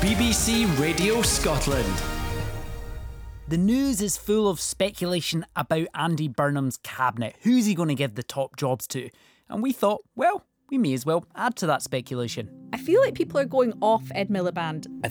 BBC Radio Scotland. The news is full of speculation about Andy Burnham's cabinet. Who's he going to give the top jobs to? And we thought, well, we may as well add to that speculation. I feel like people are going off Ed Miliband. I